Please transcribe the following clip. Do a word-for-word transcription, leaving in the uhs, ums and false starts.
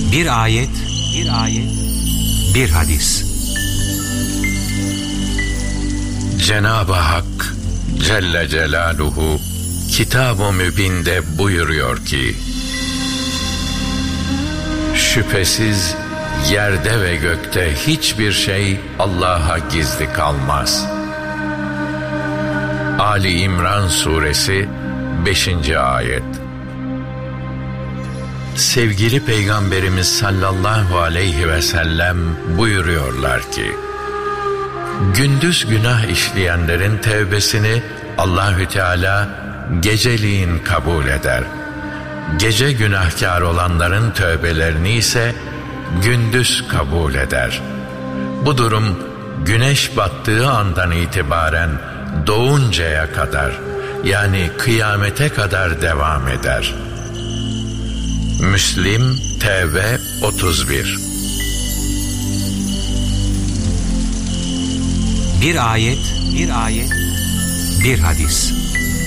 Bir ayet, bir ayet, bir hadis. Cenab-ı Hak Celle Celaluhu Kitab-ı Mübin'de buyuruyor ki: şüphesiz yerde ve gökte hiçbir şey Allah'a gizli kalmaz. Ali İmran Suresi beşinci ayet. Sevgili Peygamberimiz sallallahu aleyhi ve sellem buyuruyorlar ki: gündüz günah işleyenlerin tevbesini Allahü Teala geceliğin kabul eder. Gece günahkar olanların tövbelerini ise gündüz kabul eder. Bu durum güneş battığı andan itibaren doğuncaya kadar, yani kıyamete kadar devam eder. Müslim Tevbe otuz bir. Bir ayet, bir ayet, bir hadis.